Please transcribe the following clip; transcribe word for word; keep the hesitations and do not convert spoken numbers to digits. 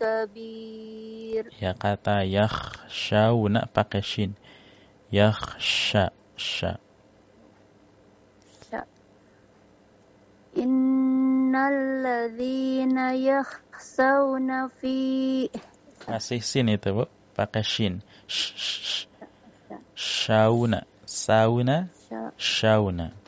kabir. Ya, kata yakhshawna pakai shin. Yakhsha, sha. Sya. Innal ladzina yakhsawna fi Kasih sin itu, Bu. Pakai shin. Sh, sh, sh. Shauna, sauna, Sya. shauna.